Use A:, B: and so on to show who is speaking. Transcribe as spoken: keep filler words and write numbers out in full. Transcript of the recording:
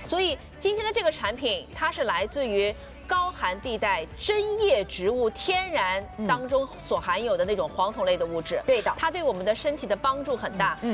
A: 所以今天的这个产品，它是来自于高寒地带针叶植物天然当中所含有的那种黄酮类的物质。
B: 对的，
A: 它对我们的身体的帮助很大。嗯。